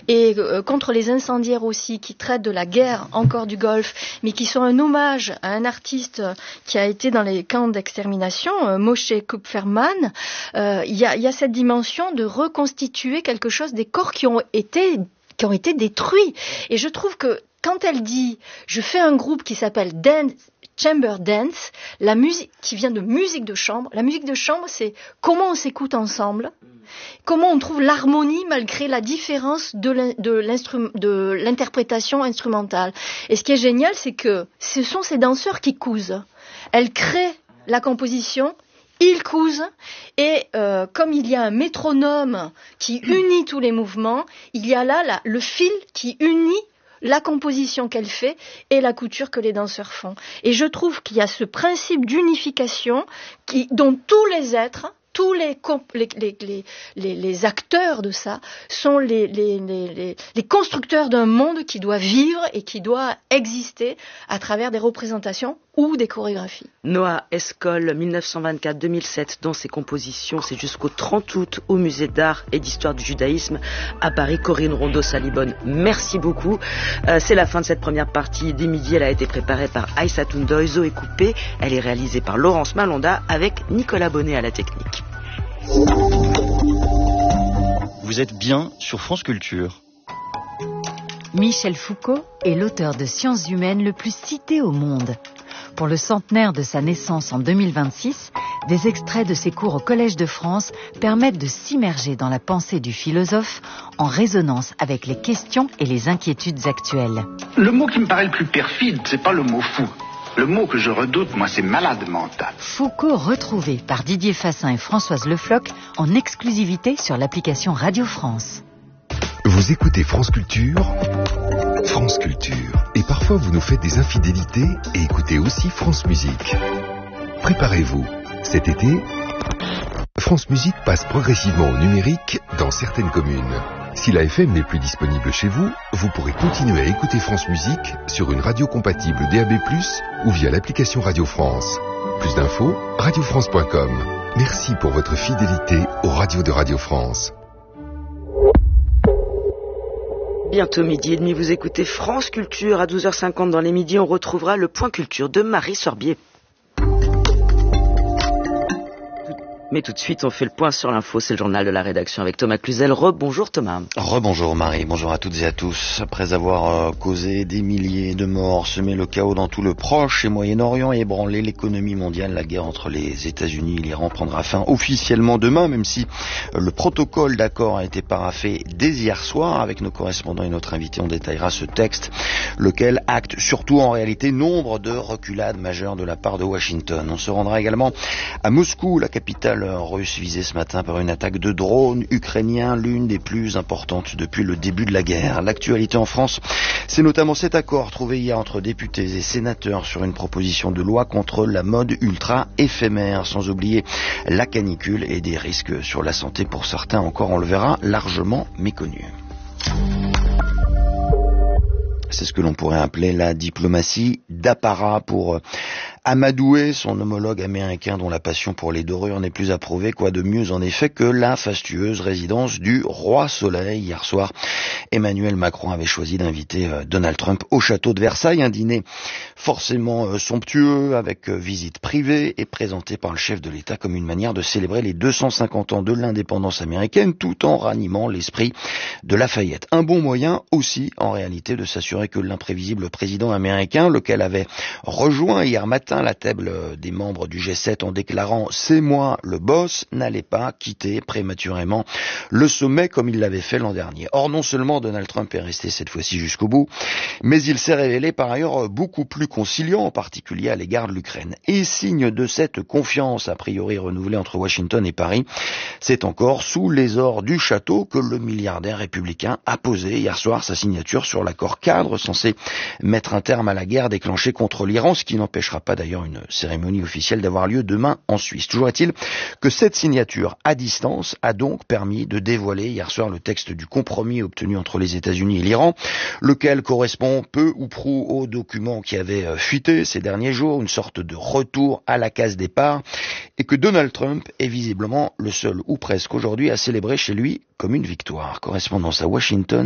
et contre les incendiaires aussi, qui traitent de la guerre encore du Golfe, mais qui sont un hommage à un artiste qui a été dans les camps d'extermination, Moshe Kupferman. Il y a cette dimension de reconstituer quelque chose des corps qui ont été détruits. Et je trouve que quand elle dit « je fais un groupe qui s'appelle Chamber Dance », la musique qui vient de musique de chambre, la musique de chambre, c'est comment on s'écoute ensemble, comment on trouve l'harmonie malgré la différence de l'interprétation instrumentale. Et ce qui est génial, c'est que ce sont ces danseurs qui cousent. Elles créent la composition, ils cousent, et comme il y a un métronome qui unit tous les mouvements, il y a là le fil qui unit la composition qu'elle fait et la couture que les danseurs font. Et je trouve qu'il y a ce principe d'unification dont tous les êtres, tous les acteurs de ça sont les constructeurs d'un monde qui doit vivre et qui doit exister à travers des représentations ou des chorégraphies. Noa Escol, 1924-2007, dans ses compositions, c'est jusqu'au 30 août au Musée d'art et d'histoire du judaïsme à Paris. Corinne Rondeau-Salibonne, merci beaucoup. C'est la fin de cette première partie des Midi. Elle a été préparée par Aïssatou Ndoye, Zoé Coupé. Elle est réalisée par Laurence Malonda avec Nicolas Bonnet à la technique. Vous êtes bien sur France Culture. Michel Foucault est l'auteur de sciences humaines le plus cité au monde. Pour le centenaire de sa naissance en 2026, des extraits de ses cours au Collège de France permettent de s'immerger dans la pensée du philosophe en résonance avec les questions et les inquiétudes actuelles. Le mot qui me paraît le plus perfide, c'est pas le mot fou. Le mot que je redoute, moi, c'est malade mental. Foucault retrouvé par Didier Fassin et Françoise Le Floch en exclusivité sur l'application Radio France. Vous écoutez France Culture, France Culture. Et parfois vous nous faites des infidélités et écoutez aussi France Musique. Préparez-vous, cet été, France Musique passe progressivement au numérique dans certaines communes. Si la FM n'est plus disponible chez vous, vous pourrez continuer à écouter France Musique sur une radio compatible DAB+, ou via l'application Radio France. Plus d'infos, radiofrance.com. Merci pour votre fidélité aux radios de Radio France. Bientôt midi et demi, vous écoutez France Culture. À 12h50 dans les midis, on retrouvera le point culture de Marie Sorbier. Mais tout de suite, on fait le point sur l'info. C'est le journal de la rédaction avec Thomas Cluzel. Bonjour Thomas. Bonjour Marie, bonjour à toutes et à tous. Après avoir causé des milliers de morts, semé le chaos dans tout le Proche et Moyen-Orient et ébranlé l'économie mondiale, la guerre entre les États-Unis et l'Iran prendra fin officiellement demain, même si le protocole d'accord a été paraphé dès hier soir. Avec nos correspondants et notre invité, on détaillera ce texte, lequel acte surtout en réalité nombre de reculades majeures de la part de Washington. On se rendra également à Moscou, la capitale russe visée ce matin par une attaque de drones ukrainiens, l'une des plus importantes depuis le début de la guerre. L'actualité en France, c'est notamment cet accord trouvé hier entre députés et sénateurs sur une proposition de loi contre la mode ultra éphémère, sans oublier la canicule et des risques sur la santé pour certains encore, on le verra, largement méconnus. C'est ce que l'on pourrait appeler la diplomatie d'apparat pour amadouer son homologue américain dont la passion pour les dorures n'est plus approuvée. Quoi de mieux en effet que la fastueuse résidence du Roi Soleil. Hier soir, Emmanuel Macron avait choisi d'inviter Donald Trump au château de Versailles, un dîner forcément somptueux avec visite privée et présenté par le chef de l'État comme une manière de célébrer les 250 ans de l'indépendance américaine tout en ranimant l'esprit de Lafayette. Un bon moyen aussi en réalité de s'assurer que l'imprévisible président américain, lequel avait rejoint hier matin la table des membres du G7 en déclarant « c'est moi le boss », n'allait pas quitter prématurément le sommet comme il l'avait fait l'an dernier. Or, non seulement Donald Trump est resté cette fois-ci jusqu'au bout, mais il s'est révélé par ailleurs beaucoup plus conciliant, en particulier à l'égard de l'Ukraine. Et signe de cette confiance a priori renouvelée entre Washington et Paris, c'est encore sous les ors du château que le milliardaire républicain a posé hier soir sa signature sur l'accord cadre censé mettre un terme à la guerre déclenchée contre l'Iran, ce qui n'empêchera pas d'ailleurs une cérémonie officielle d'avoir lieu demain en Suisse. Toujours est-il que cette signature à distance a donc permis de dévoiler hier soir le texte du compromis obtenu entre les États-Unis et l'Iran, lequel correspond peu ou prou au document qui avait fuité ces derniers jours, une sorte de retour à la case départ, et que Donald Trump est visiblement le seul ou presque aujourd'hui à célébrer chez lui comme une victoire. Correspondance à Washington,